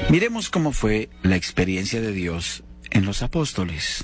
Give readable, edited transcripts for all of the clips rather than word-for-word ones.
Miremos cómo fue la experiencia de Dios en los apóstoles.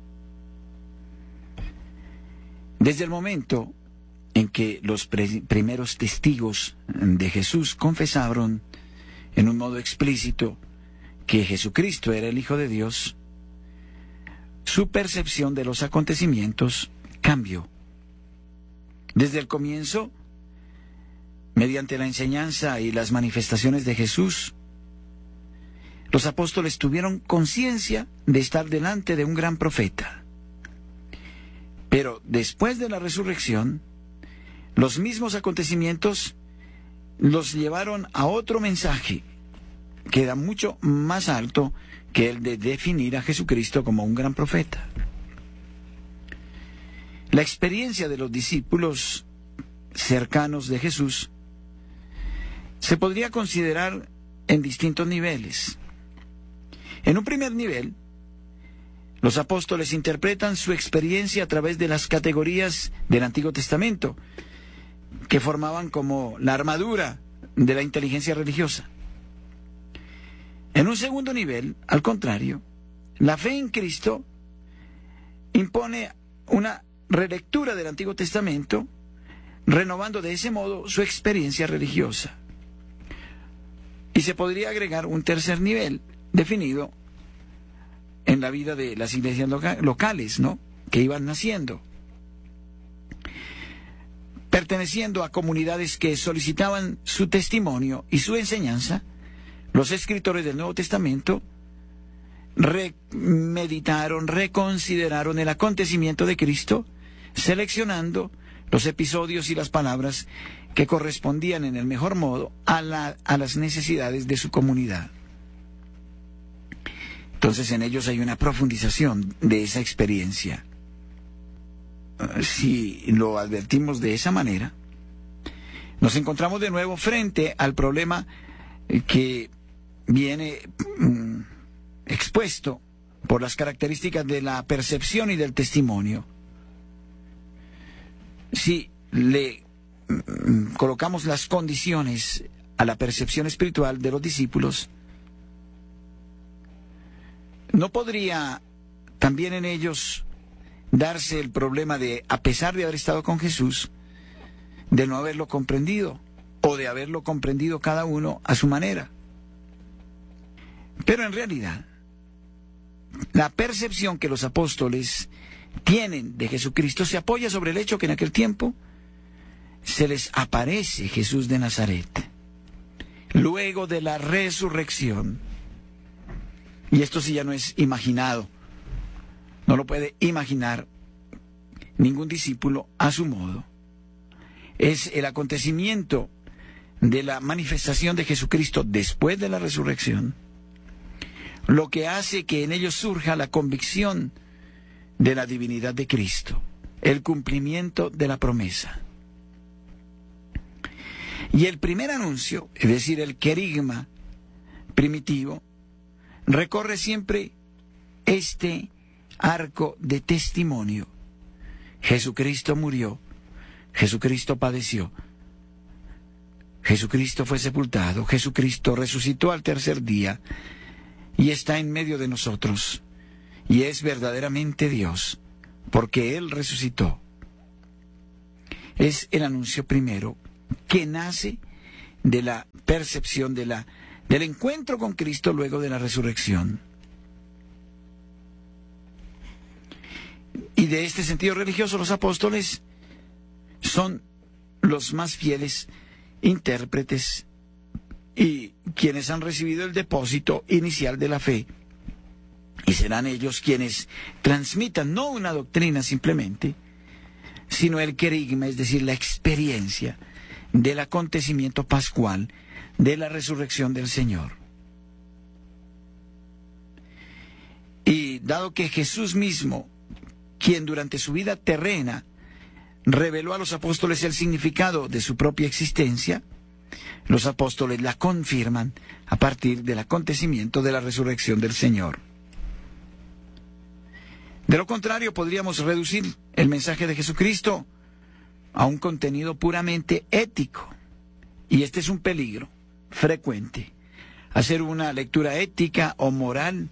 Desde el momento en que los primeros testigos de Jesús confesaron en un modo explícito que Jesucristo era el Hijo de Dios, su percepción de los acontecimientos cambió. Desde el comienzo, mediante la enseñanza y las manifestaciones de Jesús, los apóstoles tuvieron conciencia de estar delante de un gran profeta. Pero después de la resurrección, los mismos acontecimientos los llevaron a otro mensaje que era mucho más alto que el de definir a Jesucristo como un gran profeta. La experiencia de los discípulos cercanos de Jesús se podría considerar en distintos niveles. En un primer nivel, los apóstoles interpretan su experiencia a través de las categorías del Antiguo Testamento, que formaban como la armadura de la inteligencia religiosa. En un segundo nivel, al contrario, la fe en Cristo impone una relectura del Antiguo Testamento, renovando de ese modo su experiencia religiosa. Y se podría agregar un tercer nivel, definido en la vida de las iglesias locales, ¿no?, que iban naciendo, perteneciendo a comunidades que solicitaban su testimonio y su enseñanza. Los escritores del Nuevo Testamento remeditaron, reconsideraron el acontecimiento de Cristo, seleccionando los episodios y las palabras que correspondían en el mejor modo a las necesidades de su comunidad. Entonces en ellos hay una profundización de esa experiencia. Si lo advertimos de esa manera, nos encontramos de nuevo frente al problema que viene expuesto por las características de la percepción y del testimonio. Si le colocamos las condiciones a la percepción espiritual de los discípulos, ¿no podría también en ellos darse el problema de, a pesar de haber estado con Jesús, de no haberlo comprendido, o de haberlo comprendido cada uno a su manera? Pero en realidad, la percepción que los apóstoles tienen de Jesucristo se apoya sobre el hecho que en aquel tiempo se les aparece Jesús de Nazaret, luego de la resurrección. Y esto sí ya no es imaginado, no lo puede imaginar ningún discípulo a su modo. Es el acontecimiento de la manifestación de Jesucristo después de la resurrección lo que hace que en ellos surja la convicción de la divinidad de Cristo, el cumplimiento de la promesa. Y el primer anuncio, es decir, el querigma primitivo, recorre siempre este arco de testimonio. Jesucristo murió, Jesucristo padeció, Jesucristo fue sepultado, Jesucristo resucitó al tercer día y está en medio de nosotros, y es verdaderamente Dios, porque Él resucitó. Es el anuncio primero que nace de la percepción del encuentro con Cristo luego de la resurrección. Y de este sentido religioso, los apóstoles son los más fieles intérpretes y quienes han recibido el depósito inicial de la fe, y serán ellos quienes transmitan no una doctrina simplemente, sino el querigma, es decir, la experiencia del acontecimiento pascual de la resurrección del Señor. Y dado que Jesús mismo, quien durante su vida terrena reveló a los apóstoles el significado de su propia existencia, los apóstoles la confirman a partir del acontecimiento de la resurrección del Señor. De lo contrario, podríamos reducir el mensaje de Jesucristo a un contenido puramente ético. Y este es un peligro frecuente, hacer una lectura ética o moral,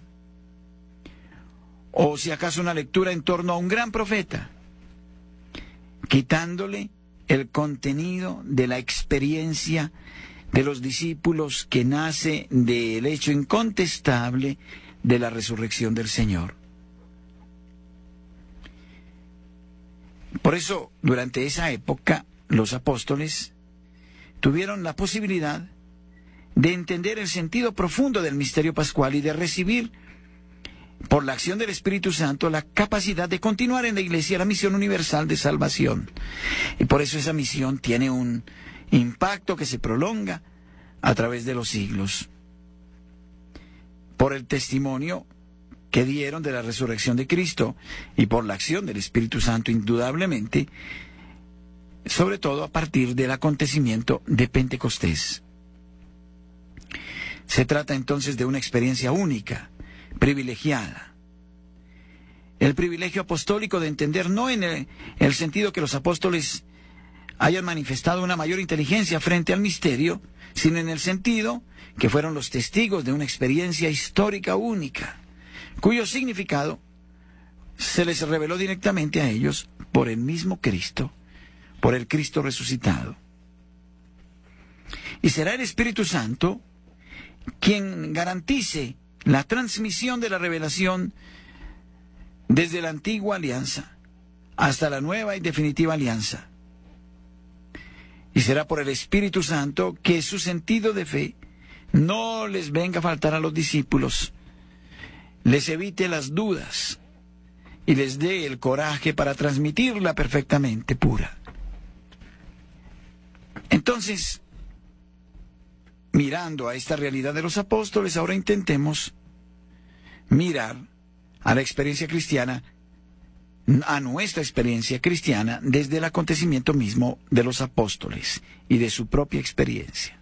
o si acaso una lectura en torno a un gran profeta, quitándole el contenido de la experiencia de los discípulos que nace del hecho incontestable de la resurrección del Señor. Por eso, durante esa época, los apóstoles tuvieron la posibilidad de entender el sentido profundo del misterio pascual y de recibir, por la acción del Espíritu Santo, la capacidad de continuar en la Iglesia la misión universal de salvación. Y por eso esa misión tiene un impacto que se prolonga a través de los siglos. Por el testimonio que dieron de la resurrección de Cristo y por la acción del Espíritu Santo, indudablemente, sobre todo a partir del acontecimiento de Pentecostés. Se trata entonces de una experiencia única, privilegiada. El privilegio apostólico de entender no en el sentido que los apóstoles hayan manifestado una mayor inteligencia frente al misterio, sino en el sentido que fueron los testigos de una experiencia histórica única, cuyo significado se les reveló directamente a ellos por el mismo Cristo, por el Cristo resucitado. Y será el Espíritu Santo quien garantice la transmisión de la revelación desde la antigua alianza hasta la nueva y definitiva alianza. Y será por el Espíritu Santo que su sentido de fe no les venga a faltar a los discípulos, les evite las dudas y les dé el coraje para transmitirla perfectamente pura. Entonces, mirando a esta realidad de los apóstoles, ahora intentemos mirar a la experiencia cristiana, a nuestra experiencia cristiana, desde el acontecimiento mismo de los apóstoles y de su propia experiencia.